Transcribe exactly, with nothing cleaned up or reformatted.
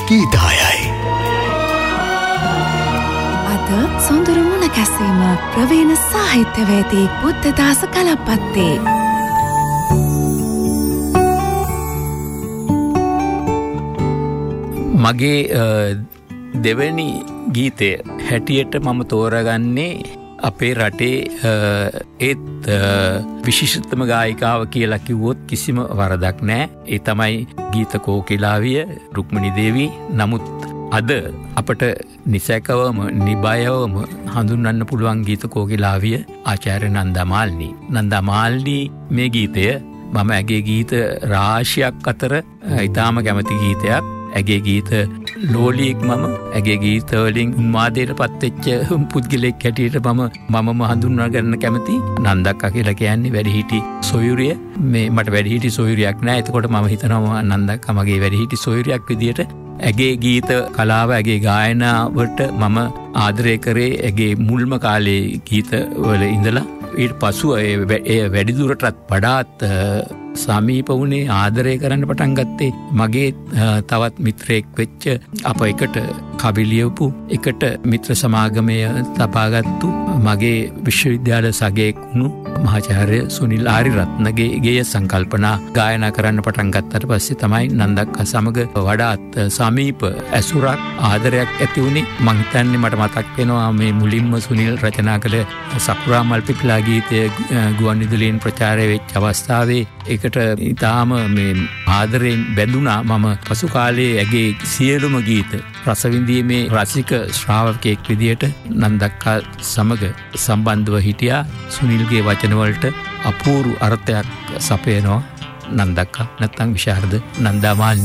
ගීතායයි. අද සොඳුරු මුණ කැසීම ප්‍රවීණ සාහිත්‍යවේදී බුද්ධදාස කලපත්තේ. මගේ දෙවැනි ගීතය හැටියට මම තෝරගන්නේ අපේ රටේ ඒත් විශිෂ්ටතම ගායිකාව කියලා කිව්වොත් කිසිම වරදක් නෑ. ඒ තමයි ගීත කෝකිලාවිය රුක්මනී දේවී. නමුත් අද අපට නිසැකවම නිබයවම හඳුන්වන්න පුළුවන් ගීත කෝකිලාවිය ආචාර්ය නන්දා මාල්නී. නන්දා මාල්නී මේ ගීතය මම ඇගේ ගීත රාශියක් අතර ඉතාම කැමති ගීතයක්. ඇගේ ගීත ලෝලියෙක් මම ඇගේ ගීතවලින් උන්මාදයට පත්වෙච්ච පුද්ගලෙක් හැටියට මම මමම හඳුන්වා ගන්න කැමති. නන්දක්කා කියලා කියන්නේ වැඩිහිටි සොයුරිය. මේ මට වැඩිහිටි සොයුරියක් නෑ. එතකොට මම හිතනවා නන්දක්කා මගේ වැඩිහිටි සොයුරියක් විදියට. ඇගේ ගීත කලාව ඇගේ ගායනාවට මම ආදරය කරේ ඇගේ මුල්ම කාලේ ගීත වල ඉඳලා. ඊට පසුව ඒ වැඩිදුරටත් වඩාත් සමීප වුණේ ආදරය කරන්න පටන් ගත්තේ මගේ තවත් මිත්‍රයෙක් වෙච්ච අප එකට කවි ලියපු එකට මිත්‍ර සමාගමය තබාගත්තු මගේ විශ්වවිද්‍යාල සගයෙක් වුණු මහාචාර්ය සුනිල් ආරියරත්නගේ ගේය සංකල්පනා ගායනා කරන්න පටන් ගත්තට පස්සේ තමයි නන්දක්කා සමග වඩාත් සමීප ඇසුරක් ආදරයක් ඇති වුණේ. මං හිතන්නේ මට මතක් වෙනවා මේ මුලින්ම සුනිල් රචනා කළ සකුරා මල් පිපිලා ගීතය ගුවන් විදුලියෙන් ප්‍රචාරය වෙච්ච අවස්ථාවේ ඒකට ඉතාම මේ ආදරයෙන් බැඳුනා. මම පසු කාලේ ඇගේ සියලුම ගීත රසවිඳීමේ රසික ශ්‍රාවකයෙක් විදියට නන්දක්කා සමග සම්බන්ධව හිටියා. සුනිල්ගේ වචනවලට අපූර්ව අර්ථයක් සපයනවා නන්දක්කා නැත්නම් විශාරද නන්දා මාල්නී.